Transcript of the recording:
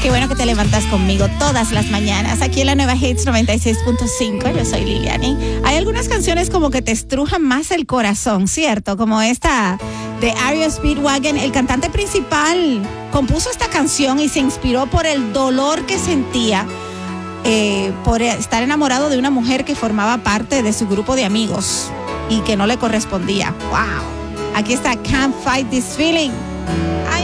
Qué bueno que te levantas conmigo todas las mañanas aquí en la Nueva Hits 96.5. Yo soy Liliani. Hay algunas canciones como que te estrujan más el corazón, ¿cierto? Como esta de R.E.O. Speedwagon. El cantante principal compuso esta canción y se inspiró por el dolor que sentía por estar enamorado de una mujer que formaba parte de su grupo de amigos y que no le correspondía. ¡Wow! Aquí está Can't Fight This Feeling. ¡Ay!